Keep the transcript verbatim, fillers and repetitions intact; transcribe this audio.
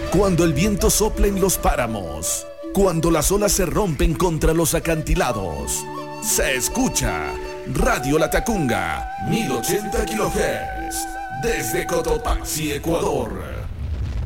Cuando el viento sopla en los páramos, cuando las olas se rompen contra los acantilados, se escucha Radio Latacunga, mil ochenta kilohertz, desde Cotopaxi, Ecuador.